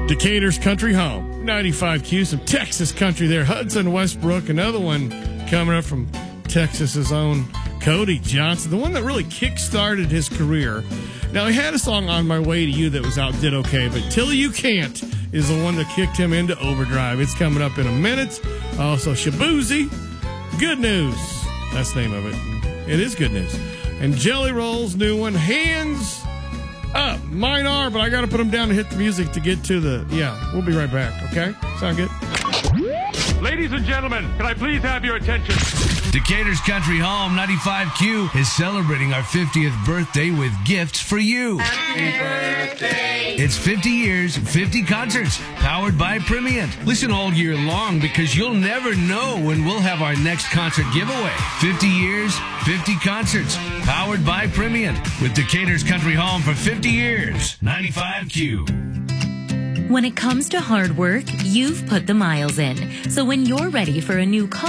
Decatur's Country Home, 95Q, some Texas country there. Hudson Westbrook, another one coming up from Texas's own Cody Johnson, the one that really kick-started his career. Now, he had a song, On My Way to You, that was out, did okay, but Till You Can't is the one that kicked him into overdrive. It's coming up in a minute. Also, Shaboozey, Good News. That's the name of it. It is good news. And Jelly Roll's new one, Hands Up. Mine are, but I got to put them down to hit the music to get to the... Yeah, we'll be right back, okay? Sound good? Ladies and gentlemen, can I please have your attention? Decatur's Country Home 95Q is celebrating our 50th birthday with gifts for you. Happy birthday! It's 50 years, 50 concerts, powered by Primient. Listen all year long because you'll never know when we'll have our next concert giveaway. 50 years, 50 concerts, powered by Primient. With Decatur's Country Home for 50 years. 95Q. When it comes to hard work, you've put the miles in. So when you're ready for a new car,